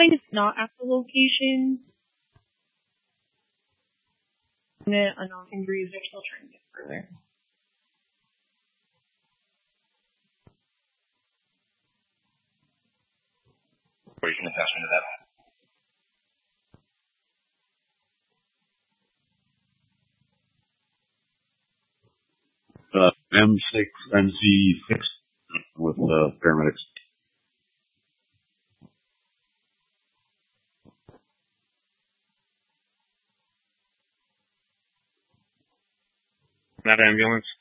plane is not at the location. Unknown injuries, they're still trying to get further. What you can attest to that? M6NC6 with paramedics. That ambulance.